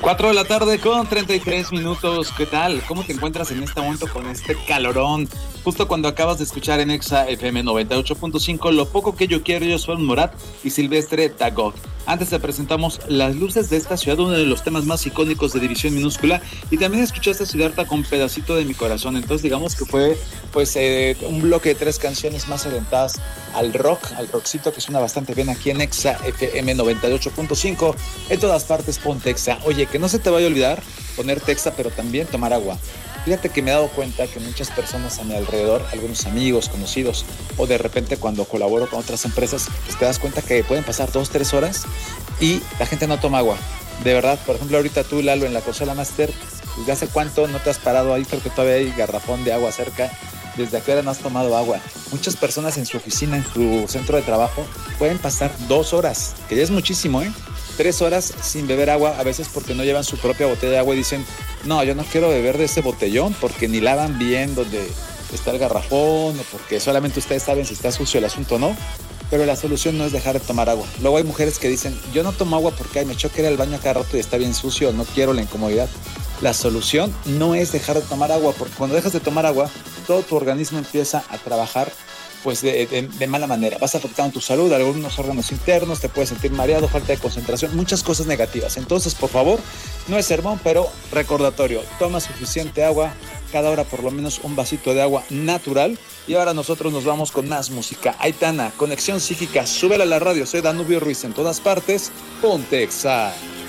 4 de la tarde con 33 minutos. ¿Qué tal? ¿Cómo te encuentras en este momento con este calorón? Justo cuando acabas de escuchar en Exa FM 98.5 Lo poco que yo quiero, yo soy Morat y Silvestre Dagog. Antes te presentamos Las luces de esta ciudad, uno de los temas más icónicos de División Minúscula, y también escuchaste Siddhartha con Pedacito de mi corazón. Entonces digamos que fue un bloque de 3 canciones más orientadas al rock, al rockcito que suena bastante bien aquí en Exa FM 98.5. En todas partes ponte Exa. Oye, que no se te vaya a olvidar poner Exa, pero también tomar agua. Fíjate que me he dado cuenta que muchas personas a mi alrededor, algunos amigos, conocidos, o de repente cuando colaboro con otras empresas, pues te das cuenta que pueden pasar 2, 3 horas y la gente no toma agua. De verdad, por ejemplo, ahorita tú, Lalo, en la consola Master, ¿desde hace cuánto no te has parado ahí? Creo que todavía hay garrafón de agua cerca. ¿Desde a qué hora no has tomado agua? Muchas personas en su oficina, en su centro de trabajo, pueden pasar 2 horas, que ya es muchísimo, 3 horas sin beber agua, a veces porque no llevan su propia botella de agua y dicen, no, yo no quiero beber de ese botellón porque ni lavan bien donde está el garrafón o porque solamente ustedes saben si está sucio el asunto o no. Pero la solución no es dejar de tomar agua. Luego hay mujeres que dicen, yo no tomo agua porque me choca ir al baño cada rato y está bien sucio, no quiero la incomodidad. La solución no es dejar de tomar agua, porque cuando dejas de tomar agua, todo tu organismo empieza a trabajar pues de mala manera. Vas afectando tu salud, algunos órganos internos, te puedes sentir mareado, falta de concentración, muchas cosas negativas. Entonces, por favor, no es sermón, pero recordatorio, toma suficiente agua, cada hora por lo menos un vasito de agua natural. Y ahora nosotros nos vamos con más música. Aitana, Conexión Psíquica, súbela a la radio, soy Danubio Ruiz en todas partes, ponte Exa.